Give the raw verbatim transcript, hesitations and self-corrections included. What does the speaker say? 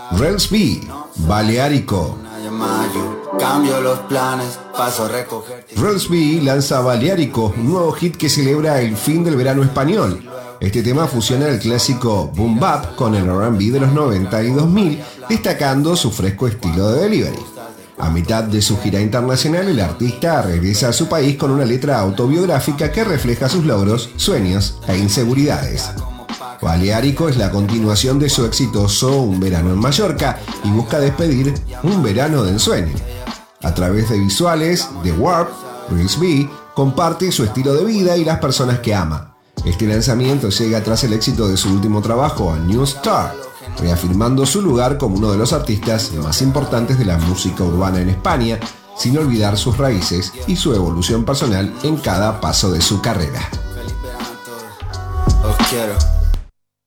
Rels B, Balearico. Cambio los planes, paso a recoger. Rels B lanza Balearico, un nuevo hit que celebra el fin del verano español. Este tema fusiona el clásico boom bap con el R and B de los noventa y dos mil, destacando su fresco estilo de delivery. A mitad de su gira internacional, el artista regresa a su país con una letra autobiográfica que refleja sus logros, sueños e inseguridades. Balearico es la continuación de su exitoso Un verano en Mallorca y busca despedir un verano de ensueño. A través de visuales, The Warp, Rels B comparte su estilo de vida y las personas que ama. Este lanzamiento llega tras el éxito de su último trabajo, A New Star, reafirmando su lugar como uno de los artistas más importantes de la música urbana en España, sin olvidar sus raíces y su evolución personal en cada paso de su carrera. Os quiero.